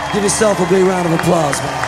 Give yourself a big round of applause, man.